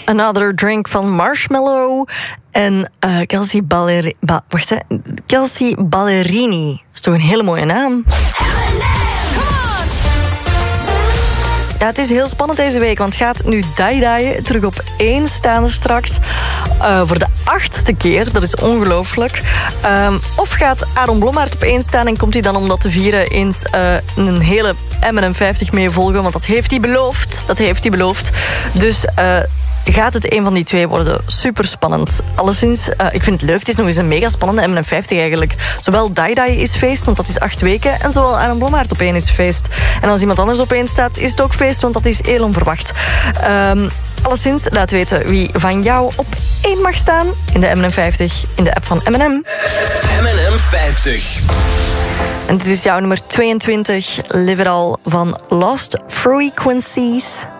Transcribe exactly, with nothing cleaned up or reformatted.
Another Drink van Marshmello en uh, Kelsey Ballerini. Ba- wacht, hè. Kelsey Ballerini. Dat is toch een hele mooie naam? Ja, het is heel spannend deze week, want gaat nu Die Die terug op één staan straks. Uh, voor de achtste keer, dat is ongelooflijk. Um, of gaat Aaron Blommaert op één staan en komt hij dan om dat te vieren eens uh, een hele M en M vijftig mee volgen? Want dat heeft hij beloofd. Dat heeft hij beloofd. Dus... Uh, gaat het een van die twee worden? Super spannend. Alleszins, uh, ik vind het leuk. Het is nog eens een mega spannende M en M vijftig eigenlijk. Zowel Die Die is feest, want dat is acht weken. En zowel Aaron Blommaert op één is feest. En als iemand anders op één staat, is het ook feest, want dat is heel onverwacht. Um, alleszins, laat weten wie van jou op één mag staan in de M en M vijftig in de app van M en M. M en M vijftig. En dit is jouw nummer tweeëntwintig, Live It All van Lost Frequencies.